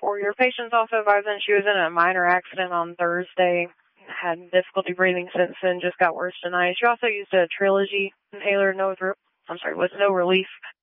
For your patient's also advising she was in a minor accident on Thursday, had difficulty breathing since then, just got worse tonight. She also used a Trilogy inhaler with no relief.